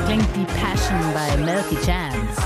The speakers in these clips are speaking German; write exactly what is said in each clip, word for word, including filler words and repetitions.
klingt die Passion bei Milky Chance.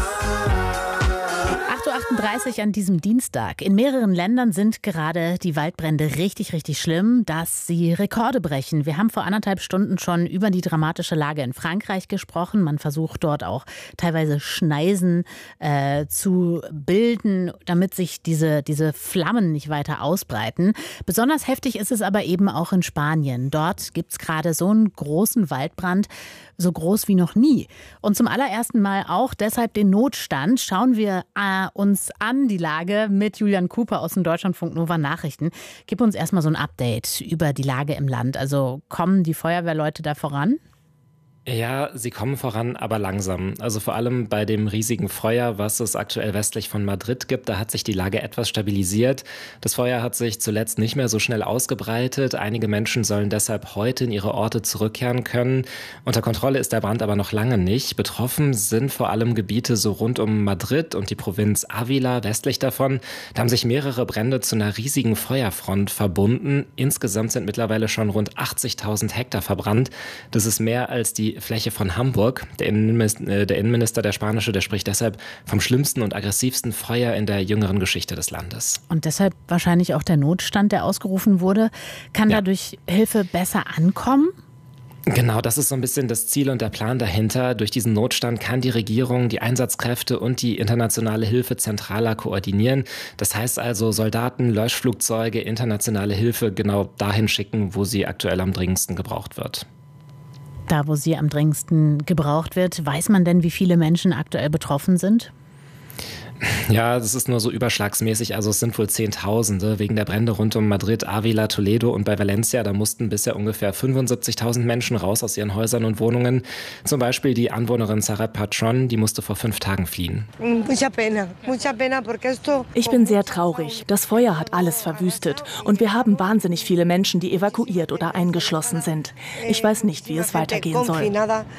acht Uhr achtunddreißig an diesem Dienstag. In mehreren Ländern sind gerade die Waldbrände richtig, richtig schlimm, dass sie Rekorde brechen. Wir haben vor anderthalb Stunden schon über die dramatische Lage in Frankreich gesprochen. Man versucht dort auch teilweise Schneisen äh, zu bilden, damit sich diese, diese Flammen nicht weiter ausbreiten. Besonders heftig ist es aber eben auch in Spanien. Dort gibt es gerade so einen großen Waldbrand, so groß wie noch nie. Und zum allerersten Mal auch deshalb den Notstand. Schauen wir äh, uns an die Lage mit Julian Cooper aus dem Deutschlandfunk Nova Nachrichten. Gib uns erstmal so ein Update über die Lage im Land. Also kommen die Feuerwehrleute da voran? Ja, sie kommen voran, aber langsam. Also vor allem bei dem riesigen Feuer, was es aktuell westlich von Madrid gibt, da hat sich die Lage etwas stabilisiert. Das Feuer hat sich zuletzt nicht mehr so schnell ausgebreitet. Einige Menschen sollen deshalb heute in ihre Orte zurückkehren können. Unter Kontrolle ist der Brand aber noch lange nicht. Betroffen sind vor allem Gebiete so rund um Madrid und die Provinz Ávila westlich davon. Da haben sich mehrere Brände zu einer riesigen Feuerfront verbunden. Insgesamt sind mittlerweile schon rund achtzigtausend Hektar verbrannt. Das ist mehr als die Fläche von Hamburg. Der Innenminister, der Innenminister, der Spanische, der spricht deshalb vom schlimmsten und aggressivsten Feuer in der jüngeren Geschichte des Landes. Und deshalb wahrscheinlich auch der Notstand, der ausgerufen wurde. Kann Ja. dadurch Hilfe besser ankommen? Genau, das ist so ein bisschen das Ziel und der Plan dahinter. Durch diesen Notstand kann die Regierung die Einsatzkräfte und die internationale Hilfe zentraler koordinieren. Das heißt also Soldaten, Löschflugzeuge, internationale Hilfe genau dahin schicken, wo sie aktuell am dringendsten gebraucht wird. Da, wo sie am dringendsten gebraucht wird. Weiß man denn, wie viele Menschen aktuell betroffen sind? Ja, das ist nur so überschlagsmäßig, also es sind wohl Zehntausende. Wegen der Brände rund um Madrid, Ávila, Toledo und bei Valencia, da mussten bisher ungefähr fünfundsiebzigtausend Menschen raus aus ihren Häusern und Wohnungen. Zum Beispiel die Anwohnerin Sarah Patron, die musste vor fünf Tagen fliehen. Ich bin sehr traurig. Das Feuer hat alles verwüstet und wir haben wahnsinnig viele Menschen, die evakuiert oder eingeschlossen sind. Ich weiß nicht, wie es weitergehen soll.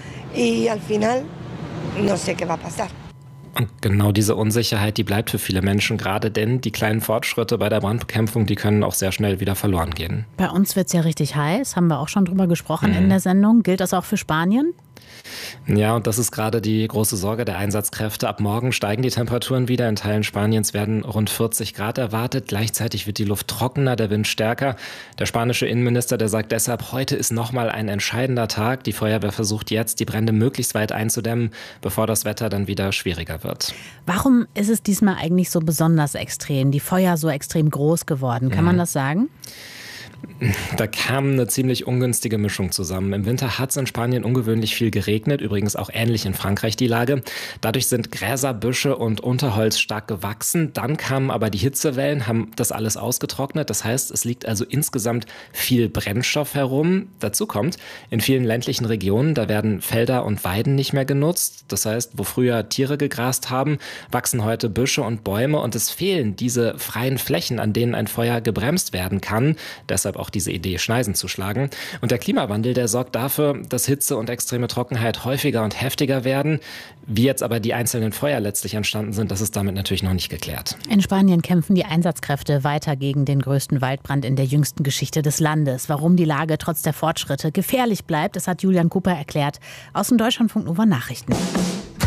Und genau diese Unsicherheit, die bleibt für viele Menschen gerade, denn die kleinen Fortschritte bei der Brandbekämpfung, die können auch sehr schnell wieder verloren gehen. Bei uns wird es ja richtig heiß, haben wir auch schon drüber gesprochen Mhm. in der Sendung. Gilt das auch für Spanien? Ja, und das ist gerade die große Sorge der Einsatzkräfte. Ab morgen steigen die Temperaturen wieder. In Teilen Spaniens werden rund vierzig Grad erwartet. Gleichzeitig wird die Luft trockener, der Wind stärker. Der spanische Innenminister, der sagt deshalb, heute ist nochmal ein entscheidender Tag. Die Feuerwehr versucht jetzt, die Brände möglichst weit einzudämmen, bevor das Wetter dann wieder schwieriger wird. Warum ist es diesmal eigentlich so besonders extrem? Die Feuer so extrem groß geworden? Kann man das sagen? Da kam eine ziemlich ungünstige Mischung zusammen. Im Winter hat es in Spanien ungewöhnlich viel geregnet, übrigens auch ähnlich in Frankreich die Lage. Dadurch sind Gräser, Büsche und Unterholz stark gewachsen. Dann kamen aber die Hitzewellen, haben das alles ausgetrocknet. Das heißt, es liegt also insgesamt viel Brennstoff herum. Dazu kommt, in vielen ländlichen Regionen, da werden Felder und Weiden nicht mehr genutzt. Das heißt, wo früher Tiere gegrast haben, wachsen heute Büsche und Bäume und es fehlen diese freien Flächen, an denen ein Feuer gebremst werden kann. Deshalb auch diese Idee, Schneisen zu schlagen. Und der Klimawandel, der sorgt dafür, dass Hitze und extreme Trockenheit häufiger und heftiger werden. Wie jetzt aber die einzelnen Feuer letztlich entstanden sind, das ist damit natürlich noch nicht geklärt. In Spanien kämpfen die Einsatzkräfte weiter gegen den größten Waldbrand in der jüngsten Geschichte des Landes. Warum die Lage trotz der Fortschritte gefährlich bleibt, das hat Julian Cooper erklärt aus dem Deutschlandfunk Nova Nachrichten.